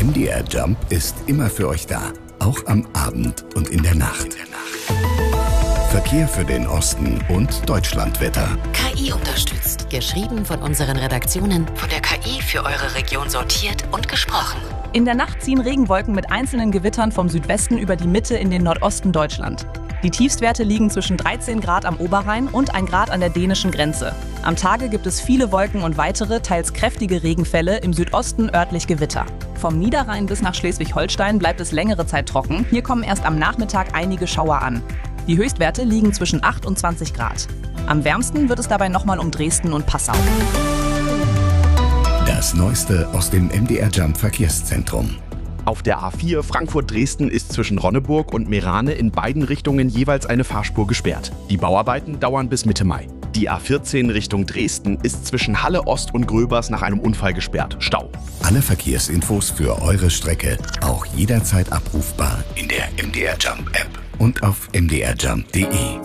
MDR Jump ist immer für euch da, auch am Abend und in der Nacht. Verkehr für den Osten und Deutschlandwetter. KI unterstützt. Geschrieben von unseren Redaktionen, von der KI für eure Region sortiert und gesprochen. In der Nacht ziehen Regenwolken mit einzelnen Gewittern vom Südwesten über die Mitte in den Nordosten Deutschland. Die Tiefstwerte liegen zwischen 13 Grad am Oberrhein und 1 Grad an der dänischen Grenze. Am Tage gibt es viele Wolken und weitere, teils kräftige Regenfälle, im Südosten örtlich Gewitter. Vom Niederrhein bis nach Schleswig-Holstein bleibt es längere Zeit trocken. Hier kommen erst am Nachmittag einige Schauer an. Die Höchstwerte liegen zwischen 8 und 20 Grad. Am wärmsten wird es dabei nochmal um Dresden und Passau. Das Neueste aus dem MDR Jump Verkehrszentrum. Auf der A4 Frankfurt-Dresden ist zwischen Ronneburg und Meerane in beiden Richtungen jeweils eine Fahrspur gesperrt. Die Bauarbeiten dauern bis Mitte Mai. Die A14 Richtung Dresden ist zwischen Halle Ost und Gröbers nach einem Unfall gesperrt. Stau. Alle Verkehrsinfos für eure Strecke auch jederzeit abrufbar in der MDR Jump App und auf mdrjump.de.